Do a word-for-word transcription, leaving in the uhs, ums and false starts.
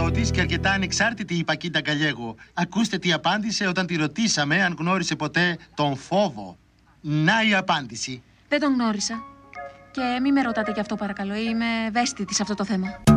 της και αρκετά ανεξάρτητη η Πακίντα Γκαλιέγο. Ακούστε τι απάντησε όταν τη ρωτήσαμε αν γνώρισε ποτέ τον φόβο. Να η απάντηση. Δεν τον γνώρισα. Και μη με ρωτάτε γι' αυτό παρακαλώ, είμαι ευαίσθητη σε αυτό το θέμα.